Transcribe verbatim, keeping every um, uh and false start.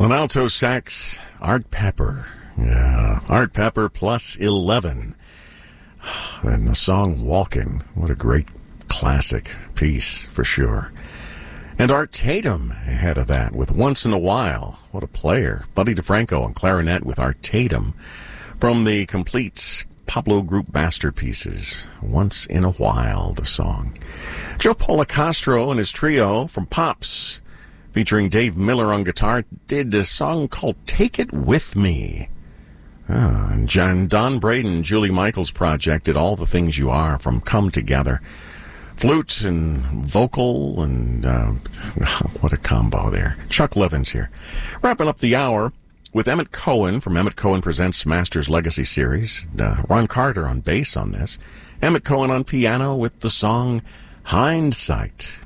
On alto sax, Art Pepper. Yeah, Art Pepper plus eleven. And the song Walkin', what a great classic piece for sure. And Art Tatum ahead of that with Once in a While. What a player. Buddy DeFranco on clarinet with Art Tatum from the complete Pablo Group masterpieces. Once in a While, the song. Joe Policastro and his trio from Pops, featuring Dave Miller on guitar, did a song called Take It With Me. Oh, and John, Don Braden, Julie Michaels' project did All the Things You Are from Come Together. Flute and vocal, and uh, what a combo there. Chuck Levins here. Wrapping up the hour with Emmett Cohen from Emmett Cohen Presents Masters Legacy Series. Uh, Ron Carter on bass on this. Emmett Cohen on piano with the song Hindsight.